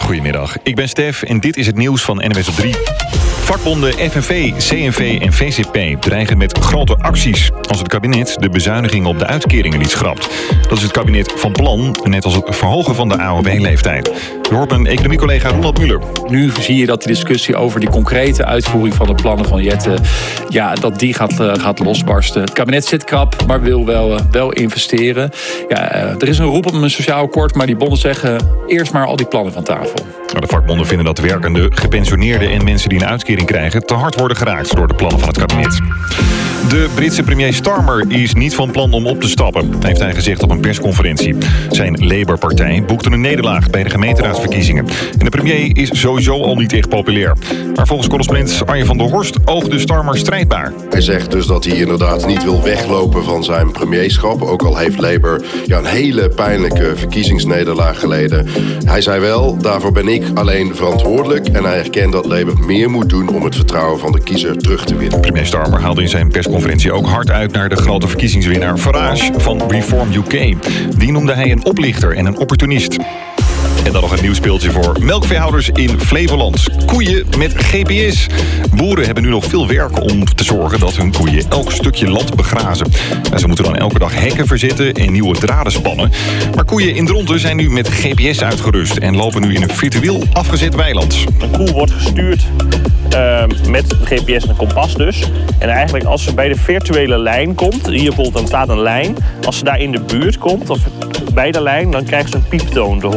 Goedemiddag, ik ben Stef en dit is het nieuws van NWS op 3. Vakbonden FNV, CNV en VCP dreigen met grote acties als het kabinet de bezuinigingen op de uitkeringen niet schrapt. Dat is het kabinet van plan, net als het verhogen van de AOW-leeftijd. Je hoort mijn economiecollega Ronald Muller. Nu zie je dat de discussie over die concrete uitvoering van de plannen van Jette, dat die gaat losbarsten. Het kabinet zit krap, maar wil wel investeren. Er is een roep op een sociaal akkoord, maar die bonden zeggen eerst maar al die plannen van tafel. De vakbonden vinden dat werkenden, gepensioneerden en mensen die een uitkering krijgen te hard worden geraakt door de plannen van het kabinet. De Britse premier Starmer is niet van plan om op te stappen, heeft hij gezegd op een persconferentie. Zijn Labour-partij boekte een nederlaag bij de gemeenteraadsverkiezingen. En de premier is sowieso al niet echt populair. Maar volgens correspondent Arjen van der Horst oogde Starmer strijdbaar. Hij zegt dus dat hij inderdaad niet wil weglopen van zijn premierschap. Ook al heeft Labour een hele pijnlijke verkiezingsnederlaag geleden. Hij zei wel, daarvoor ben ik alleen verantwoordelijk. En hij erkent dat Labour meer moet doen om het vertrouwen van de kiezer terug te winnen. Premier Starmer haalde in zijn persconferentie ook hard uit naar de grote verkiezingswinnaar Farage van Reform UK. Die noemde hij een oplichter en een opportunist. En dan nog een nieuw speeltje voor melkveehouders in Flevoland. Koeien met GPS. Boeren hebben nu nog veel werk om te zorgen dat hun koeien elk stukje land begrazen. Ze moeten dan elke dag hekken verzetten en nieuwe draden spannen. Maar koeien in Dronten zijn nu met GPS uitgerust en lopen nu in een virtueel afgezet weiland. Een koe wordt gestuurd met GPS en een kompas dus. En eigenlijk als ze bij de virtuele lijn komt, hier bijvoorbeeld dan staat een lijn. Als ze daar in de buurt komt, of bij de lijn, dan krijgt ze een pieptoon te horen.